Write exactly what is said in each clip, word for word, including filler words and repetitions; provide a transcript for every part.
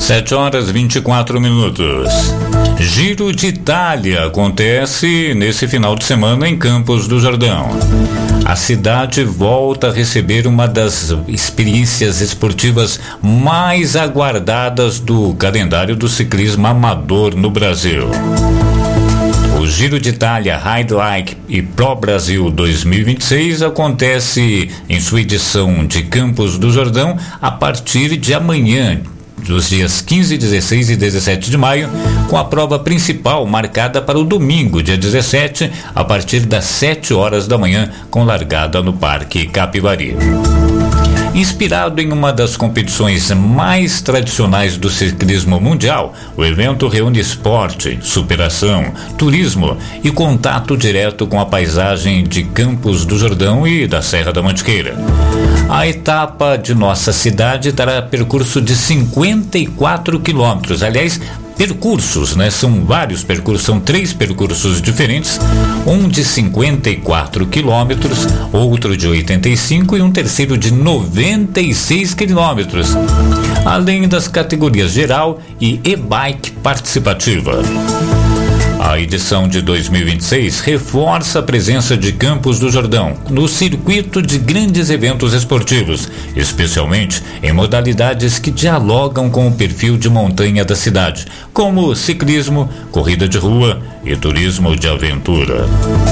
sete horas e vinte e quatro minutos. Giro de Itália acontece nesse final de semana em Campos do Jordão. A cidade volta a receber uma das experiências esportivas mais aguardadas do calendário do ciclismo amador no Brasil. O Giro de Itália Ride Like e Pro Brasil dois mil e vinte e seis acontece em sua edição de Campos do Jordão a partir de amanhã, dos dias quinze, dezesseis e dezessete de maio, com a prova principal marcada para o domingo, dia dezessete, a partir das sete horas da manhã, com largada no Parque Capivari. Inspirado em uma das competições mais tradicionais do ciclismo mundial, o evento reúne esporte, superação, turismo e contato direto com a paisagem de Campos do Jordão e da Serra da Mantiqueira. A etapa de nossa cidade terá percurso de cinquenta e quatro quilômetros, aliás, percursos, né? São vários percursos, são três percursos diferentes, um de cinquenta e quatro quilômetros, outro de oitenta e cinco e um terceiro de noventa e seis quilômetros, além das categorias geral e e-bike participativa. A edição de dois mil e vinte e seis reforça a presença de Campos do Jordão no circuito de grandes eventos esportivos, especialmente em modalidades que dialogam com o perfil de montanha da cidade, como ciclismo, corrida de rua e turismo de aventura.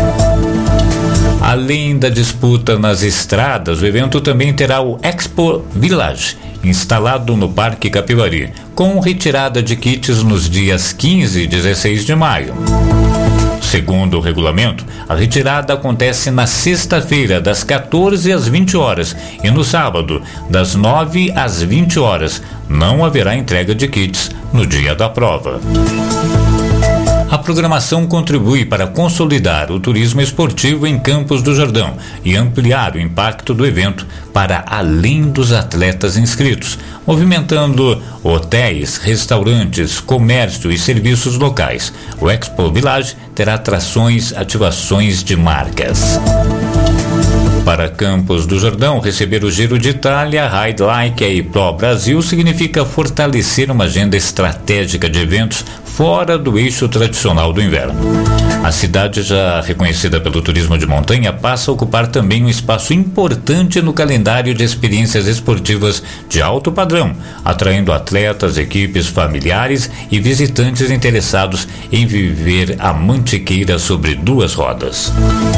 Além da disputa nas estradas, o evento também terá o Expo Village, instalado no Parque Capivari, com retirada de kits nos dias quinze e dezesseis de maio. Segundo o regulamento, a retirada acontece na sexta-feira, das quatorze às vinte horas, e no sábado, das nove às vinte horas. Não haverá entrega de kits no dia da prova. A programação contribui para consolidar o turismo esportivo em Campos do Jordão e ampliar o impacto do evento para além dos atletas inscritos, movimentando hotéis, restaurantes, comércio e serviços locais. O Expo Village terá atrações, ativações de marcas. Para Campos do Jordão, receber o Giro de Itália, Ride Like e Pro Brasil significa fortalecer uma agenda estratégica de eventos fora do eixo tradicional do inverno. A cidade, já reconhecida pelo turismo de montanha, passa a ocupar também um espaço importante no calendário de experiências esportivas de alto padrão, atraindo atletas, equipes, familiares e visitantes interessados em viver a Mantiqueira sobre duas rodas.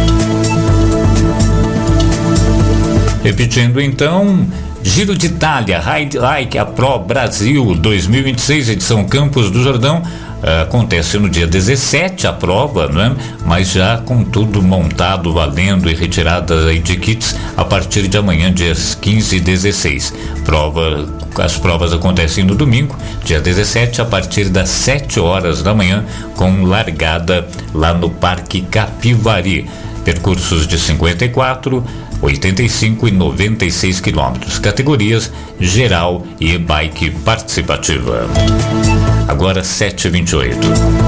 Repetindo então, Giro de Itália, Ride Like a Pro Brasil dois mil e vinte e seis, edição Campos do Jordão, uh, acontece no dia dezessete a prova, né? Mas já com tudo montado, valendo e retirada de kits a partir de amanhã, dias quinze e dezesseis. Prova, as provas acontecem no domingo, dia dezessete, a partir das sete horas da manhã, com largada lá no Parque Capivari. Percursos de cinquenta e quatro, oitenta e cinco e noventa e seis quilômetros, categorias geral e bike participativa. Agora sete e vinte e oito.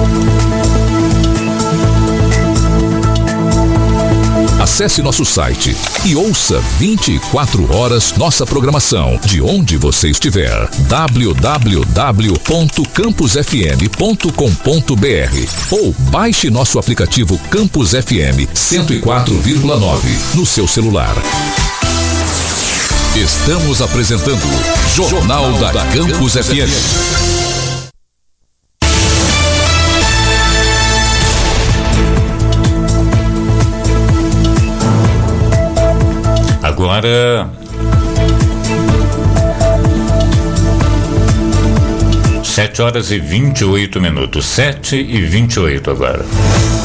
Acesse nosso site e ouça vinte e quatro horas nossa programação de onde você estiver. w w w ponto campus f m ponto com ponto b r ou baixe nosso aplicativo Campus F M cento e quatro vírgula nove no seu celular. Estamos apresentando Jornal da Campus F M. Agora sete horas e vinte e oito minutos, sete e vinte e oito agora.